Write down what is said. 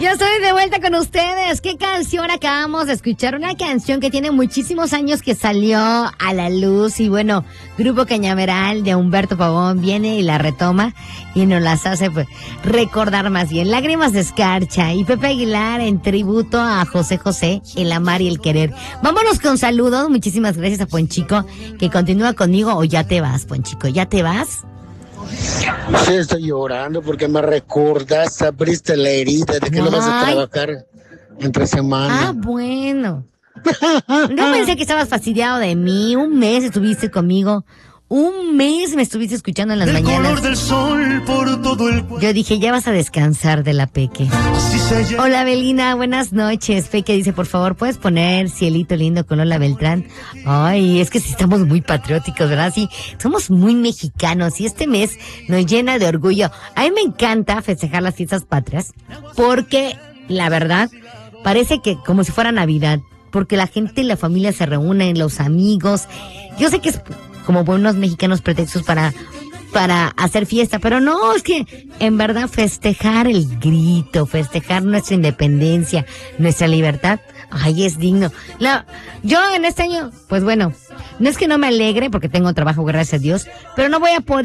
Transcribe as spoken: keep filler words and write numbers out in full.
Yo estoy de vuelta con ustedes. ¿Qué canción acabamos de escuchar? Una canción que tiene muchísimos años que salió a la luz. Y bueno, Grupo Cañaveral de Humberto Pavón viene y la retoma y nos las hace pues, recordar más bien. Lágrimas de Escarcha y Pepe Aguilar en tributo a José José, El amar y el querer. Vámonos con saludos. Muchísimas gracias a Ponchico que continúa conmigo. O ya te vas, Ponchico, ¿ya te vas? Sí, estoy llorando porque me recordas, abriste la herida de que no vas a trabajar entre semana. Ah, bueno. No pensé que estabas fastidiado de mí. Un mes estuviste conmigo. Un mes me estuviste escuchando en las el mañanas. Color del sol por todo el... Yo dije, ya vas a descansar de la Peque. Hola, Belina, buenas noches. Peque dice, por favor, ¿puedes poner Cielito Lindo con Lola Beltrán? Ay, es que sí estamos muy patrióticos, ¿verdad? Sí, somos muy mexicanos y este mes nos llena de orgullo. A mí me encanta festejar las fiestas patrias porque, la verdad, parece que como si fuera Navidad, porque la gente y la familia se reúnen, los amigos. Yo sé que es como buenos mexicanos pretextos para, para hacer fiesta, pero no, es que en verdad festejar el grito, festejar nuestra independencia, nuestra libertad, ay, es digno. La, yo en este año, pues bueno, no es que no me alegre porque tengo trabajo, gracias a Dios, pero no voy a poder